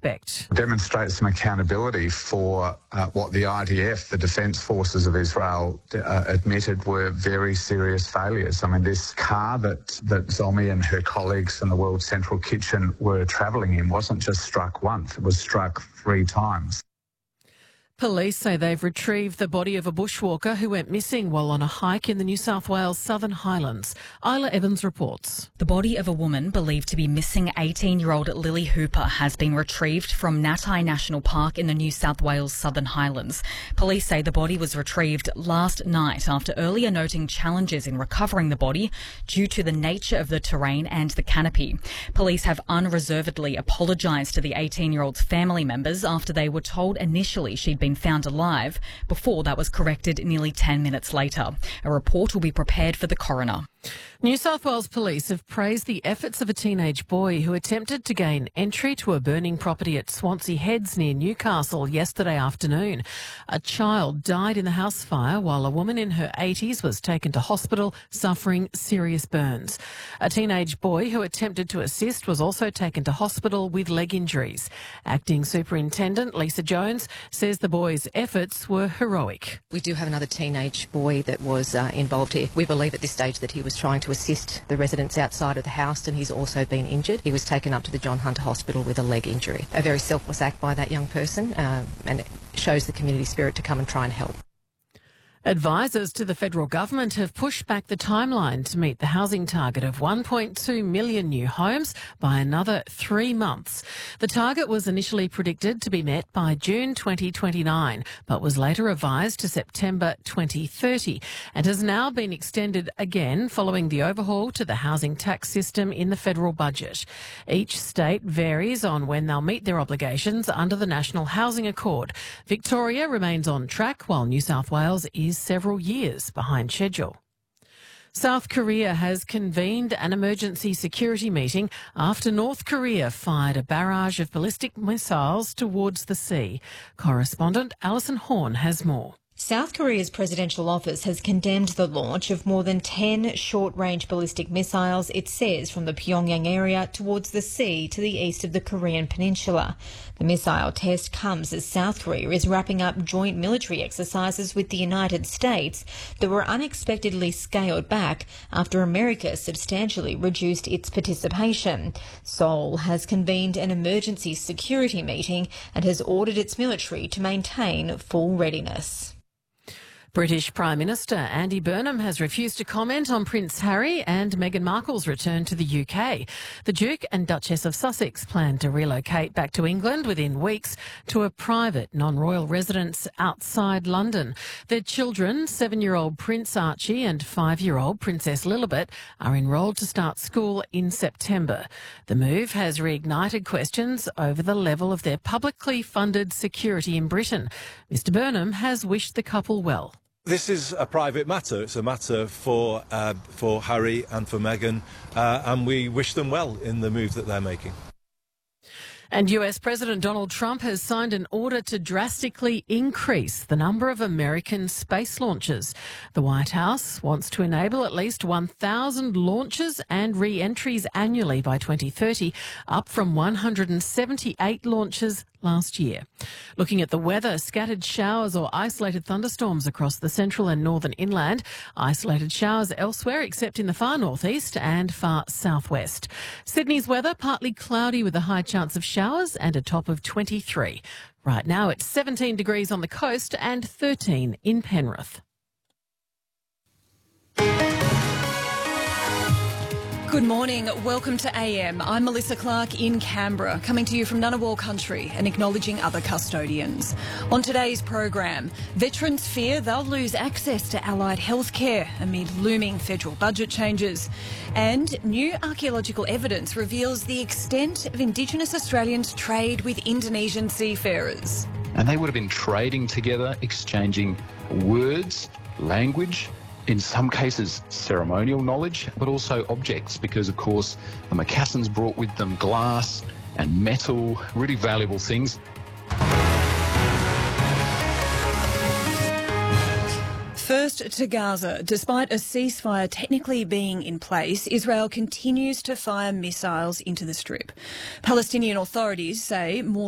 suspect. Demonstrates some accountability for what the IDF, the Defence Forces of Israel, admitted were very serious failures. I mean, this car that Zomi and her colleagues in the World Central Kitchen were travelling in wasn't just struck once, it was struck 3 times. Police say they've retrieved the body of a bushwalker who went missing while on a hike in the New South Wales Southern Highlands. Isla Evans reports. The body of a woman believed to be missing 18-year-old Lily Hooper has been retrieved from Natai National Park in the New South Wales Southern Highlands. Police say the body was retrieved last night after earlier noting challenges in recovering the body due to the nature of the terrain and the canopy. Police have unreservedly apologised to the 18-year-old's family members after they were told initially she'd been found alive before that was corrected nearly 10 minutes later. A report will be prepared for the coroner. New South Wales Police have praised the efforts of a teenage boy who attempted to gain entry to a burning property at Swansea Heads near Newcastle yesterday afternoon. A child died in the house fire while a woman in her 80s was taken to hospital suffering serious burns. A teenage boy who attempted to assist was also taken to hospital with leg injuries. Acting Superintendent Lisa Jones says the boy's efforts were heroic. We do have another teenage boy that was involved here. We believe at this stage that he was trying to assist the residents outside of the house, and he's also been injured. He was taken up to the John Hunter Hospital with a leg injury. A very selfless act by that young person, and it shows the community spirit to come and try and help. Advisors to the federal government have pushed back the timeline to meet the housing target of 1.2 million new homes by another 3 months. The target was initially predicted to be met by June 2029, but was later revised to September 2030 and has now been extended again following the overhaul to the housing tax system in the federal budget. Each state varies on when they'll meet their obligations under the National Housing Accord. Victoria remains on track while New South Wales is several years behind schedule. South Korea has convened an emergency security meeting after North Korea fired a barrage of ballistic missiles towards the sea. Correspondent Alison Horn has more. South Korea's presidential office has condemned the launch of more than 10 short-range ballistic missiles, it says, from the Pyongyang area towards the sea to the east of the Korean peninsula. The missile test comes as South Korea is wrapping up joint military exercises with the United States that were unexpectedly scaled back after America substantially reduced its participation. Seoul has convened an emergency security meeting and has ordered its military to maintain full readiness. British Prime Minister Andy Burnham has refused to comment on Prince Harry and Meghan Markle's return to the UK. The Duke and Duchess of Sussex plan to relocate back to England within weeks to a private non-royal residence outside London. Their children, 7-year-old Prince Archie and 5-year-old Princess Lilibet, are enrolled to start school in September. The move has reignited questions over the level of their publicly funded security in Britain. Mr Burnham has wished the couple well. This is a private matter. It's a matter for Harry and for Meghan, and we wish them well in the move that they're making. And US President Donald Trump has signed an order to drastically increase the number of American space launches. The White House wants to enable at least 1,000 launches and re-entries annually by 2030, up from 178 launches last year. Looking at the weather, scattered showers or isolated thunderstorms across the central and northern inland, isolated showers elsewhere except in the far northeast and far southwest. Sydney's weather, partly cloudy with a high chance of showers and a top of 23. Right now it's 17 degrees on the coast and 13 in Penrith. Good morning. Welcome to AM. I'm Melissa Clark in Canberra, coming to you from Ngunnawal country and acknowledging other custodians. On today's program, veterans fear they'll lose access to allied healthcare amid looming federal budget changes. And new archaeological evidence reveals the extent of Indigenous Australians' trade with Indonesian seafarers. And they would have been trading together, exchanging words, language, in some cases ceremonial knowledge, but also objects, because of course the Macassans brought with them glass and metal, really valuable things. First to Gaza. Despite a ceasefire technically being in place, Israel continues to fire missiles into the Strip. Palestinian authorities say more